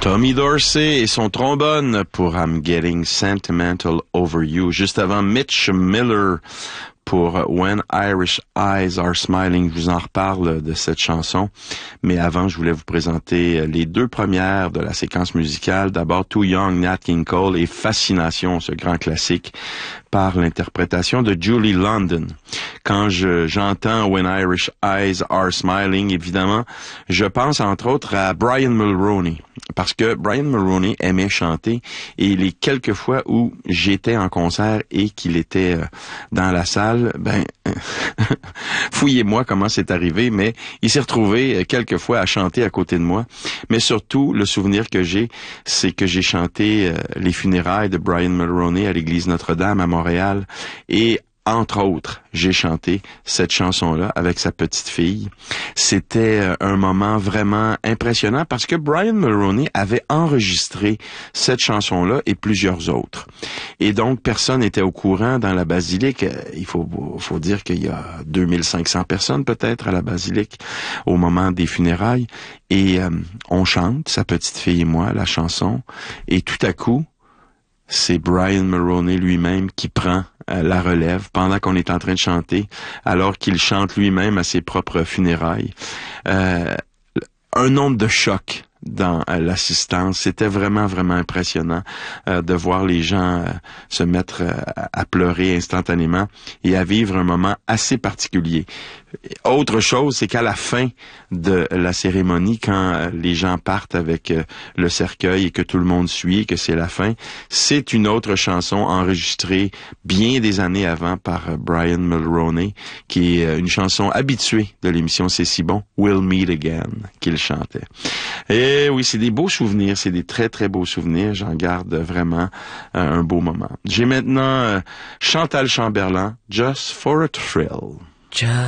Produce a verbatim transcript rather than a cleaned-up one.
Tommy Dorsey et son trombone pour I'm Getting Sentimental Over You. Juste avant, Mitch Miller pour When Irish Eyes Are Smiling. Je vous en reparle de cette chanson. Mais avant, je voulais vous présenter les deux premières de la séquence musicale. D'abord, Too Young, Nat King Cole et Fascination, ce grand classique, par l'interprétation de Julie London. Quand je, j'entends When Irish Eyes Are Smiling, évidemment, je pense entre autres à Brian Mulroney. Parce que Brian Mulroney aimait chanter et les quelques fois où j'étais en concert et qu'il était dans la salle, ben, fouillez-moi comment c'est arrivé, mais il s'est retrouvé quelques fois à chanter à côté de moi. Mais surtout, le souvenir que j'ai, c'est que j'ai chanté les funérailles de Brian Mulroney à l'église Notre-Dame à Montréal et entre autres, j'ai chanté cette chanson-là avec sa petite fille. C'était un moment vraiment impressionnant parce que Brian Mulroney avait enregistré cette chanson-là et plusieurs autres. Et donc, personne n'était au courant dans la basilique. Il faut, faut dire qu'il y a deux mille cinq cents personnes peut-être à la basilique au moment des funérailles. Et euh, on chante, sa petite fille et moi, la chanson. Et tout à coup, c'est Brian Mulroney lui-même qui prend euh, la relève pendant qu'on est en train de chanter, alors qu'il chante lui-même à ses propres funérailles. Euh, un nombre de chocs dans euh, l'assistance. C'était vraiment, vraiment impressionnant euh, de voir les gens euh, se mettre euh, à pleurer instantanément et à vivre un moment assez particulier. Autre chose, c'est qu'à la fin de la cérémonie, quand euh, les gens partent avec euh, le cercueil et que tout le monde suit, et que c'est la fin, c'est une autre chanson enregistrée bien des années avant par euh, Brian Mulroney, qui est euh, une chanson habituée de l'émission C'est si bon, We'll Meet Again, qu'il chantait. Et oui, c'est des beaux souvenirs, c'est des très très beaux souvenirs, j'en garde vraiment euh, un beau moment. J'ai maintenant euh, Chantal Chamberlain, Just for a Thrill. Just